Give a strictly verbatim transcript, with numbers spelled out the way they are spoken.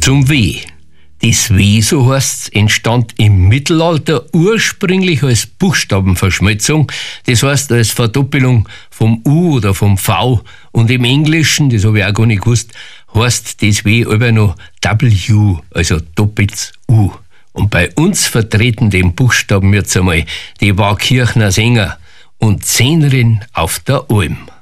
zum W. Das W, so heißt's, entstand im Mittelalter ursprünglich als Buchstabenverschmelzung, das heißt als Verdoppelung vom U oder vom V. Und im Englischen, das habe ich auch gar nicht gewusst, heißt das W aber noch W, also doppeltes U. Und bei uns vertreten den Buchstaben jetzt einmal die Waakirchner Sänger und Zehnerin auf der Alm.